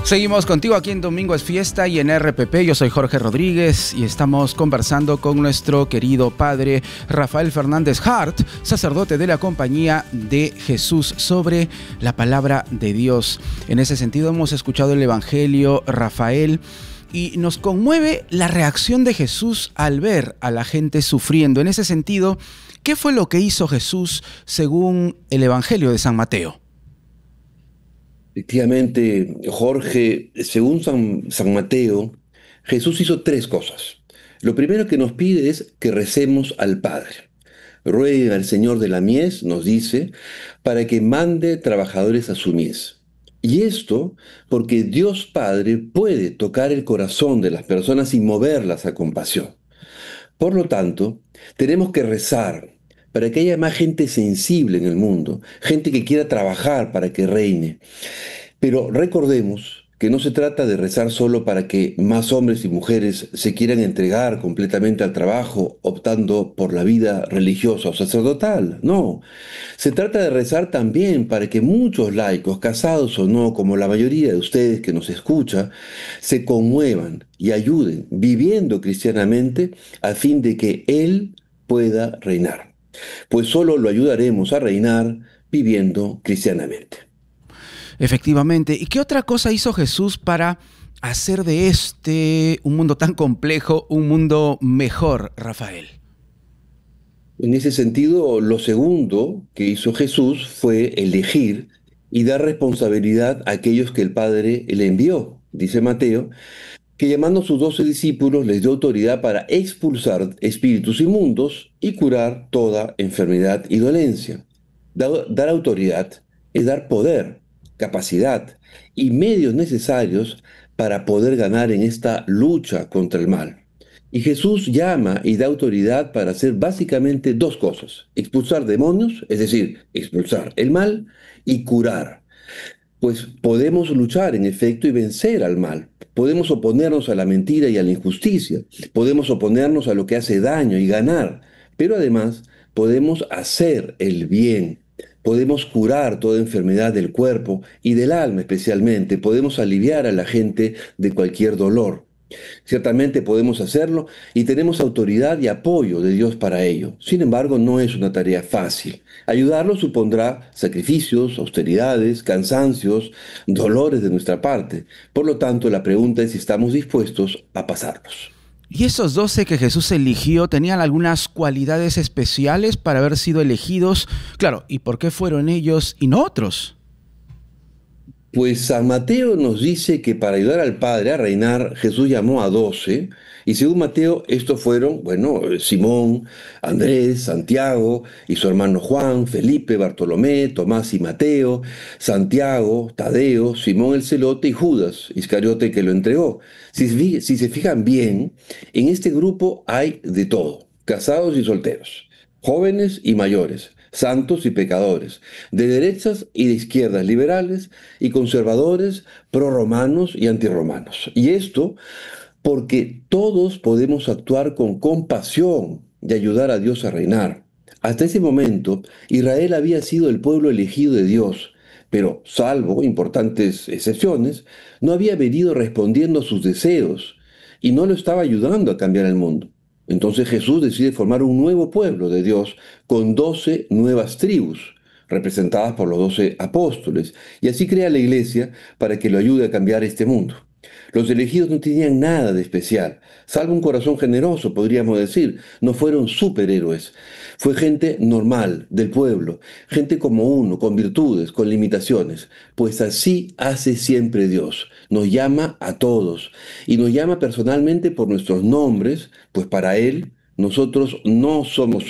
Seguimos contigo aquí en Domingo es Fiesta y en RPP. Yo soy Jorge Rodríguez y estamos conversando con nuestro querido padre Rafael Fernández Hart, sacerdote de la Compañía de Jesús, sobre la palabra de Dios. En ese sentido hemos escuchado el Evangelio, Rafael, y nos conmueve la reacción de Jesús al ver a la gente sufriendo. En ese sentido, ¿qué fue lo que hizo Jesús según el Evangelio de San Mateo? Efectivamente, Jorge, según San Mateo, Jesús hizo tres cosas. Lo primero que nos pide es que recemos al Padre. Ruega al Señor de la mies, nos dice, para que mande trabajadores a su mies. Y esto porque Dios Padre puede tocar el corazón de las personas y moverlas a compasión. Por lo tanto, tenemos que rezar para que haya más gente sensible en el mundo, gente que quiera trabajar para que reine. Pero recordemos que no se trata de rezar solo para que más hombres y mujeres se quieran entregar completamente al trabajo, optando por la vida religiosa o sacerdotal. No, se trata de rezar también para que muchos laicos, casados o no, como la mayoría de ustedes que nos escucha, se conmuevan y ayuden viviendo cristianamente a fin de que Él pueda reinar. Pues solo lo ayudaremos a reinar viviendo cristianamente. Efectivamente. ¿Y qué otra cosa hizo Jesús para hacer de un mundo tan complejo, un mundo mejor, Rafael? En ese sentido, lo segundo que hizo Jesús fue elegir y dar responsabilidad a aquellos que el Padre le envió. Dice Mateo, que llamando a sus 12 discípulos les dio autoridad para expulsar espíritus inmundos y curar toda enfermedad y dolencia. Dar autoridad es dar poder, capacidad y medios necesarios para poder ganar en esta lucha contra el mal. Y Jesús llama y da autoridad para hacer básicamente dos cosas: expulsar demonios, es decir, expulsar el mal, y curar. Pues podemos luchar en efecto y vencer al mal. Podemos oponernos a la mentira y a la injusticia. Podemos oponernos a lo que hace daño y ganar. Pero además podemos hacer el bien. Podemos curar toda enfermedad del cuerpo y del alma especialmente. Podemos aliviar a la gente de cualquier dolor. Ciertamente podemos hacerlo y tenemos autoridad y apoyo de Dios para ello. Sin embargo, no es una tarea fácil. Ayudarlo supondrá sacrificios, austeridades, cansancios, dolores de nuestra parte. Por lo tanto, la pregunta es si estamos dispuestos a pasarlos. ¿Y esos 12 que Jesús eligió tenían algunas cualidades especiales para haber sido elegidos? Claro, ¿y por qué fueron ellos y no otros? Pues San Mateo nos dice que para ayudar al Padre a reinar, Jesús llamó a 12, y según Mateo, estos fueron, Simón, Andrés, Santiago y su hermano Juan, Felipe, Bartolomé, Tomás y Mateo, Santiago, Tadeo, Simón el Celote y Judas Iscariote, que lo entregó. Si se fijan bien, en este grupo hay de todo: casados y solteros, jóvenes y mayores, santos y pecadores, de derechas y de izquierdas, liberales y conservadores, prorromanos y antirromanos. Y esto porque todos podemos actuar con compasión y ayudar a Dios a reinar. Hasta ese momento, Israel había sido el pueblo elegido de Dios, pero, salvo importantes excepciones, no había venido respondiendo a sus deseos y no lo estaba ayudando a cambiar el mundo. Entonces Jesús decide formar un nuevo pueblo de Dios con 12 nuevas tribus, representadas por los 12 apóstoles, y así crea la iglesia para que lo ayude a cambiar este mundo. Los elegidos no tenían nada de especial, salvo un corazón generoso, podríamos decir. No fueron superhéroes. Fue gente normal, del pueblo, gente como uno, con virtudes, con limitaciones. Pues así hace siempre Dios. Nos llama a todos y nos llama personalmente por nuestros nombres, pues para Él nosotros no somos